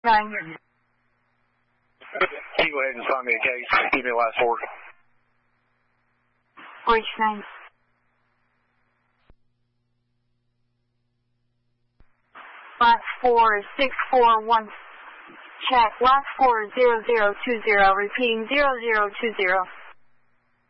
9. Can you go ahead and find me a case? Give me the last 4. Voice 9. Last 4 is 641. Check. Last 4 is 0020. Repeating 0020.